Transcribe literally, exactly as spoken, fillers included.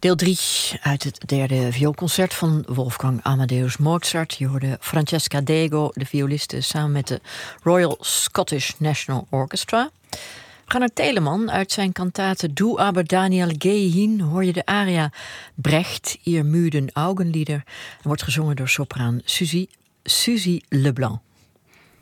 Deel drie uit het derde vioolconcert van Wolfgang Amadeus Mozart. Je hoorde Francesca Dego, de violiste, samen met de Royal Scottish National Orchestra. We gaan naar Telemann. Uit zijn kantate Du aber Daniel geh hin hoor je de aria Brecht, ihr müden Augenlider. En wordt gezongen door sopraan Suzy, Suzy Leblanc.